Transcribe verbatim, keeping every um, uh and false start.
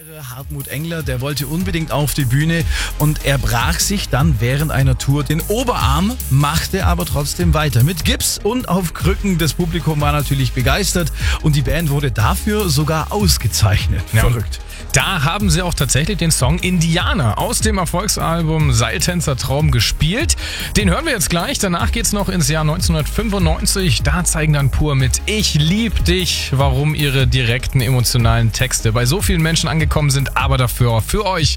Hartmut Engler, der wollte unbedingt auf die Bühne und er brach sich dann während einer Tour den Oberarm, machte aber trotzdem weiter mit Gips und auf Krücken. Das Publikum war natürlich begeistert und die Band wurde dafür sogar ausgezeichnet. Ja. Verrückt. Da haben sie auch tatsächlich den Song Indianer aus dem Erfolgsalbum Seiltänzer Traum gespielt. Den hören wir jetzt gleich. Danach geht's noch ins Jahr neunzehnhundertfünfundneunzig. Da zeigen dann Pur mit Ich lieb dich, warum ihre direkten emotionalen Texte bei so vielen Menschen angekommen sind, aber dafür für euch